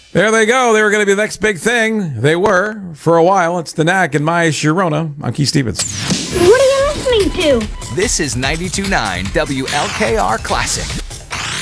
There they go. They were going to be the next big thing. They were for a while. It's the Knack and My Sharona. I'm Keith Stevens. What are you listening to? This is 92.9 WLKR Classic.